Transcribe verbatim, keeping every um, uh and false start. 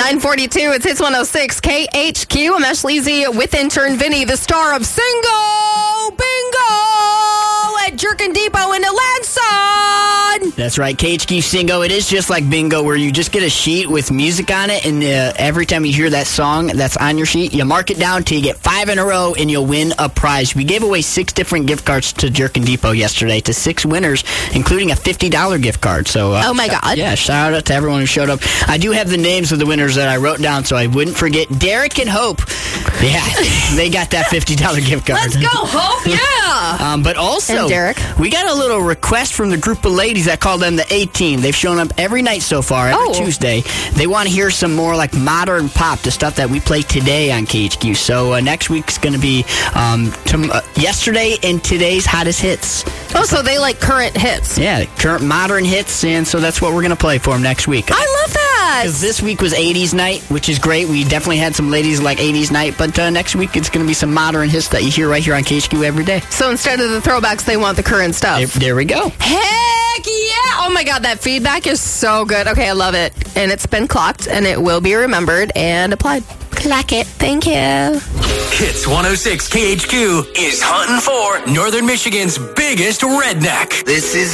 nine forty-two, it's Hits one oh six K H Q. I'm Ashley Z with intern Vinny, the star of Single Bingo at Jerkin Depot in Atlanta. That's right, K H Q Singo. It is just like bingo, where you just get a sheet with music on it, and uh, every time you hear that song that's on your sheet, you mark it down till you get five in a row, and you'll win a prize. We gave away six different gift cards to Jerkin Depot yesterday to six winners, including a fifty dollars gift card. So, uh, oh my God. Yeah, shout out to everyone who showed up. I do have the names of the winners that I wrote down so I wouldn't forget. Derek and Hope. Yeah, they got that fifty dollars gift card. Let's go, Hope. Yeah. um, but also, and Derek. we got a little request from the group of ladies that call them the A-Team. They've shown up every night so far, every oh. Tuesday. They want to hear some more like modern pop, the stuff that we play today on K H Q. So uh, next week's going to be um, tom- uh, yesterday and today's hottest hits. Oh, so they like current hits. Yeah, current modern hits, and so that's what we're going to play for them next week. I love that. Because this week was eighties night, which is great. We definitely had some ladies like eighties night, but uh, next week it's going to be some modern hits that you hear right here on K H Q every day. So instead of the throwbacks, they want the current stuff. There, there we go. Heck yeah! Oh my God, that feedback is so good. Okay, I love it. And it's been clocked, and it will be remembered and applied. Clock it. Thank you. Hits one oh six K H Q is hunting for Northern Michigan's biggest redneck. This is